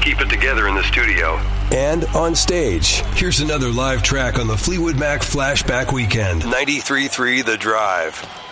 keep it together in the studio. And on stage. Here's another live track on the Fleetwood Mac Flashback Weekend. 93.3 The Drive.